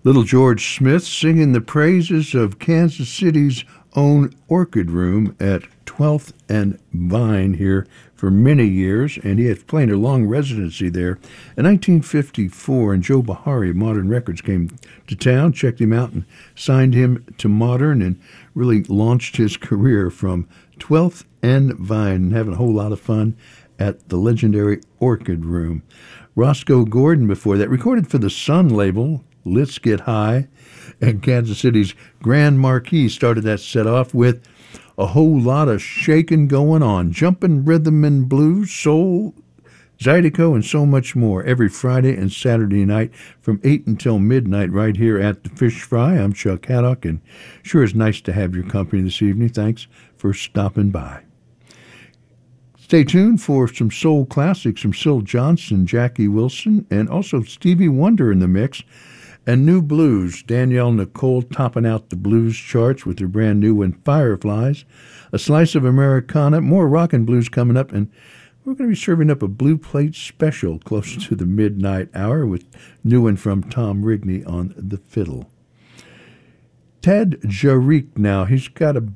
Little George Smith singing the praises of Kansas City's own Orchid Room at 12th and Vine here for many years, and he had played a long residency there. In 1954, and Joe Bahari of Modern Records came to town, checked him out, and signed him to Modern, and really launched his career from 12th and Vine, and having a whole lot of fun at the legendary Orchid Room. Roscoe Gordon before that recorded for the Sun label, Let's Get High, and Kansas City's Grand Marquis started that set off with a whole lot of shaking going on, jumping rhythm and blues, soul, Zydeco, and so much more every Friday and Saturday night from 8 until midnight right here at the Fish Fry. I'm Chuck Haddock, and sure is nice to have your company this evening. Thanks for stopping by. Stay tuned for some soul classics from Syl Johnson, Jackie Wilson, and also Stevie Wonder in the mix. And new blues, Danielle Nicole topping out the blues charts with her brand new one, Fireflies. A slice of Americana, more rock and blues coming up, and we're going to be serving up a blue plate special close to the midnight hour with new one from Tom Rigney on the fiddle. Ted Jarreek now, he's got a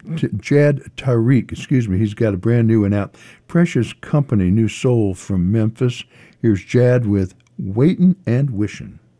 brand new one out. Precious Company, new soul from Memphis. Here's Jad with Waitin' and Wishin'.